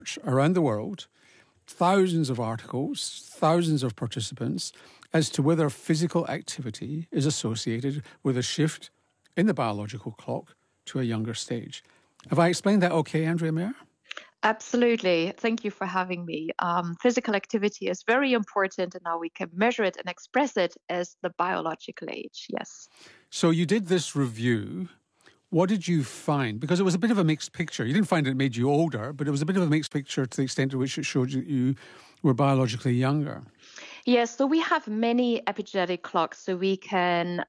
around the world, thousands of articles, thousands of participants, as to whether physical activity is associated with a shift in the biological clock to a younger stage. Have I explained that okay, Andrea Mayer? Absolutely. Thank you for having me. Physical activity is very important, and now we can measure it and express it as the biological age. Yes. So you did this review. What did you find? Because it was a bit of a mixed picture. You didn't find it made you older, but it was a bit of a mixed picture to the extent to which it showed you were biologically younger. Yes, so we have many epigenetic clocks, so we can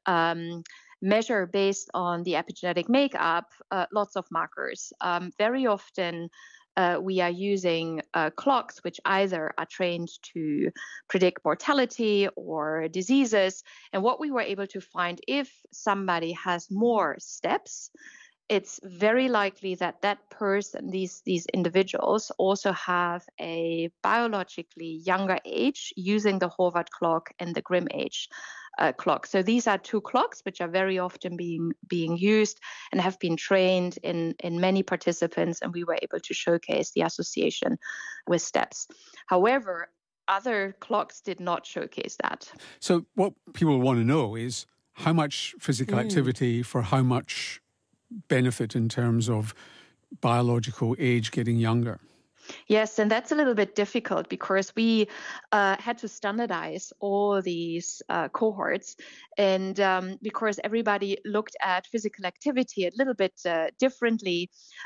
measure based on the epigenetic makeup lots of markers. Very often, we are using clocks which either are trained to predict mortality or diseases. And what we were able to find, if somebody has more steps, it's very likely that that person, these individuals, also have a biologically younger age using the Horvath clock and the Grimm age clock. So these are two clocks which are very often being used and have been trained in many participants, and we were able to showcase the association with steps. However, other clocks did not showcase that. So what people want to know is how much physical activity for how much benefit in terms of biological age getting younger. Yes, and that's a little bit difficult because we had to standardize all these cohorts, and because everybody looked at physical activity a little bit differently.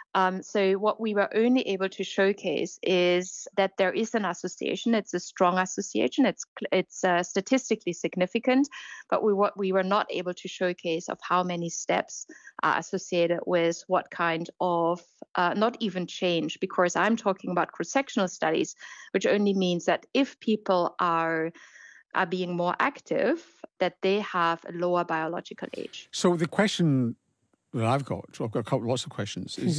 So what we were only able to showcase is that there is an association. It's a strong association. It's statistically significant, but we were not able to showcase of how many steps are associated with what kind of not even change, because I'm talking about cross-sectional studies, which only means that if people are being more active, that they have a lower biological age. So the question that I've got lots of questions, is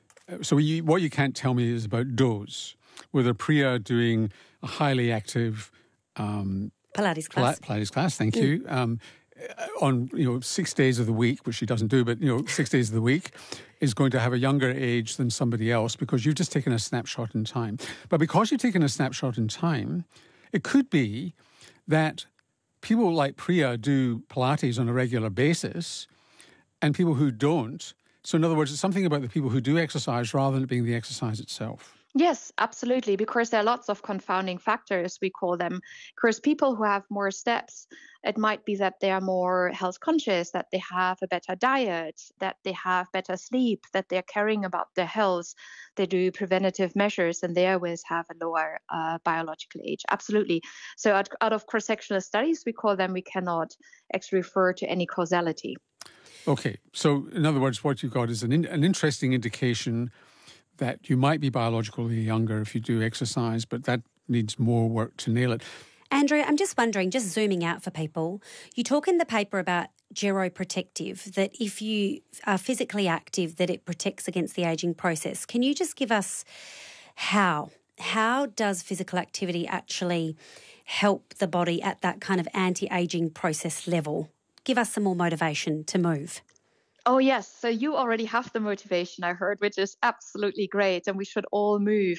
what you can't tell me is about dose. Whether Priya doing a highly active Pilates class. Pilates class, thank you. On 6 days of the week, which she doesn't do, but 6 days of the week, is going to have a younger age than somebody else because you've just taken a snapshot in time. But because you've taken a snapshot in time, it could be that people like Priya do Pilates on a regular basis and people who don't. So in other words, it's something about the people who do exercise rather than it being the exercise itself. Yes, absolutely, because there are lots of confounding factors, we call them. Because people who have more steps, it might be that they are more health conscious, that they have a better diet, that they have better sleep, that they're caring about their health, they do preventative measures, and therewith have a lower biological age. Absolutely. So out of cross-sectional studies, we cannot actually refer to any causality. Okay, so in other words, what you've got is an interesting indication that you might be biologically younger if you do exercise, but that needs more work to nail it. Andrea, I'm just wondering, just zooming out for people, you talk in the paper about geroprotective, that if you are physically active, that it protects against the ageing process. Can you just give us how? How does physical activity actually help the body at that kind of anti-aging process level? Give us some more motivation to move. Oh, yes. So you already have the motivation, I heard, which is absolutely great. And we should all move.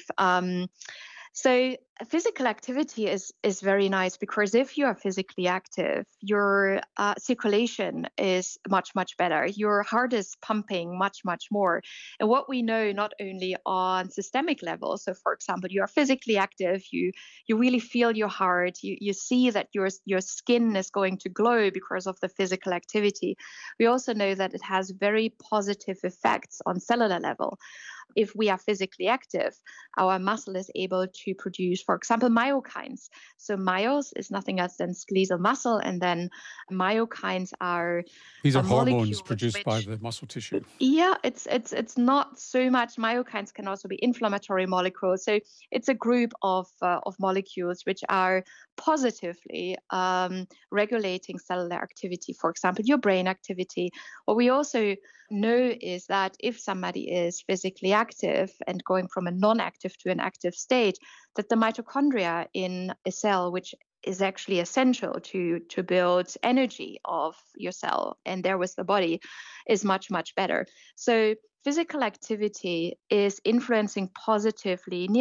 So physical activity is very nice because if you are physically active, your circulation is much, much better. Your heart is pumping much, much more. And what we know not only on systemic level, so for example, you are physically active, you really feel your heart, you see that your skin is going to glow because of the physical activity. We also know that it has very positive effects on cellular level. If we are physically active, our muscle is able to produce, for example, myokines. So myos is nothing else than skeletal muscle, and then myokines are these are hormones produced by the muscle tissue. Yeah, it's not so much. Myokines can also be inflammatory molecules. So it's a group of molecules which are positively regulating cellular activity, for example, your brain activity. What we also know is that if somebody is physically active and going from a non-active to an active state, that the mitochondria in a cell, which is actually essential to build energy of your cell and there with the body, is much, much better. So physical activity is influencing positively